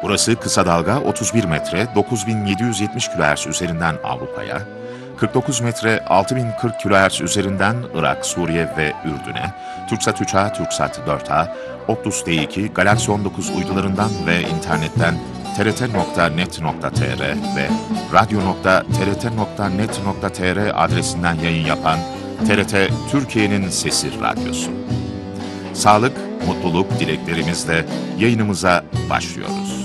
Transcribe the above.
Burası kısa dalga 31 metre 9770 kHz üzerinden Avrupa'ya, 49 metre 6040 kHz üzerinden Irak, Suriye ve Ürdün'e, Türksat 3A, Türksat 4A, Optus D2, Galaxy 19 uydularından ve internetten trt.net.tr ve radyo.trt.net.tr adresinden yayın yapan TRT Türkiye'nin Sesi Radyosu. Sağlık, mutluluk dileklerimizle yayınımıza başlıyoruz.